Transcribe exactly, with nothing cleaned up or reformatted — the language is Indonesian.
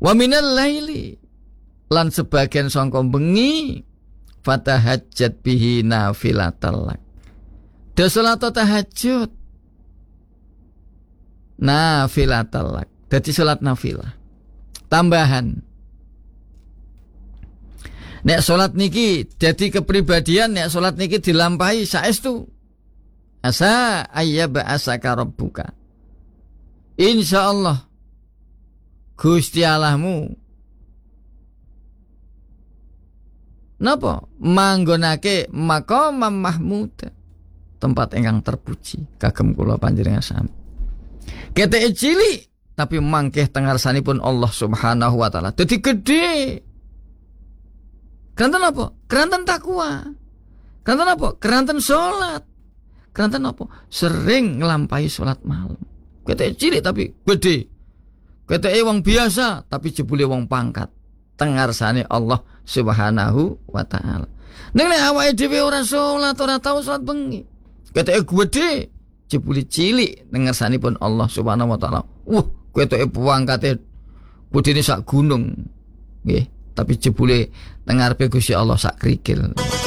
Wa minal laili lan sebagian sangka bengi fatahajjat bihi nafilatal lak. Da salat tahajud nafilatal lak. Dadi salat nafilah. Tambahan. Nek salat niki dadi kepribadian, nek salat niki dilampahi saestu. Asa ayyaba asaka rabbuka. Insyaallah Gusti Allahmu napa manggonake maqam mahmud, tempat ingkang terpuji kagem kula panjenengan sami. Keteke cilik tapi mangkeh tengarsanipun Allah Subhanahu wa taala dadi gedhe. Keranten apa? Keranten takwa. Keranten apa? Keranten salat. Keranten apa? Sering nglampahi salat malam. Keteke cilik tapi gedhe. Keteke wong biasa tapi jebule wong pangkat. Tengarsane Allah Subhanahu wa taala. Ning nek awake dhewe ora salat, ora tau salat bengi. Keteke gedhe, jebule cilik tengarsanipun Allah Subhanahu wa taala. Wah, keteke pangkate gedene sak gunung. Nggih. Tapi jebule tengarepe Gusti Allah sak krikil.